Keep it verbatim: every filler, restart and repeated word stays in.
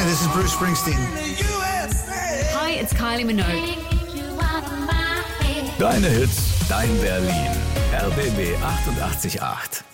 Hi, this is Bruce Springsteen. Hi, it's Kylie Minogue. Deine Hits, dein Berlin. R B B achtundachtzig Komma acht.